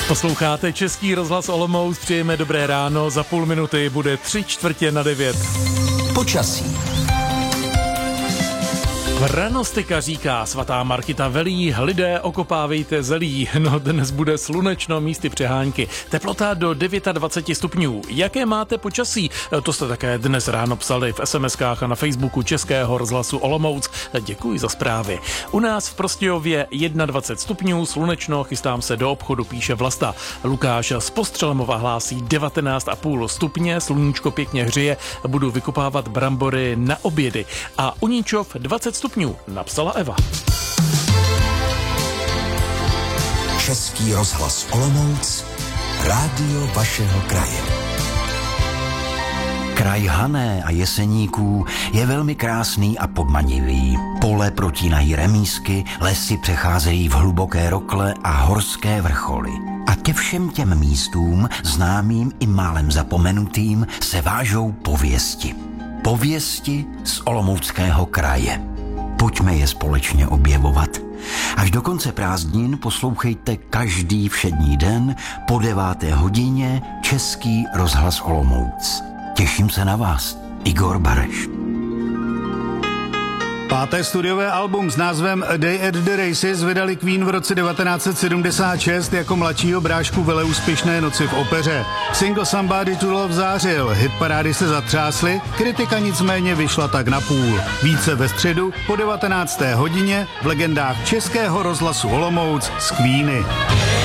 Posloucháte Český rozhlas Olomouc, přejeme dobré ráno, za půl minuty bude 8:45. Počasí. Vranostika říká, svatá Markita velí, lidé okopávejte zelí. No dnes bude slunečno, místy přehánky. Teplota do 29 stupňů. Jaké máte počasí? To jste také dnes ráno psali v SMS-kách a na Facebooku Českého rozhlasu Olomouc. Děkuji za zprávy. U nás v Prostějově 21 stupňů, slunečno, chystám se do obchodu, píše Vlasta. Lukáš z Postřelemova hlásí 19,5 stupně, sluníčko pěkně hřeje, budu vykopávat brambory na obědy. A Uníčov 20 stupňů, napsala Eva. Český rozhlas Olomouc, rádio vašeho kraje. Kraj Hané a Jeseníků je velmi krásný a podmanivý. Pole protínají remísky, lesy přecházejí v hluboké rokle a horské vrcholy. A ke všem těm místům, známým i málem zapomenutým, se vážou pověsti. Pověsti z Olomouckého kraje. Pojďme je společně objevovat. Až do konce prázdnin poslouchejte každý všední den po 9. hodině Český rozhlas Olomouc. Těším se na vás, Igor Bareš. Páté studiové album s názvem A Day at the Races vydali Queen v roce 1976 jako mladšího brášku veleúspěšné Noci v opeře. Single Somebody to Love zářil, hitparády se zatřásly, kritika nicméně vyšla tak na půl. Více ve středu po 19. hodině v legendách Českého rozhlasu Olomouc z Queeny.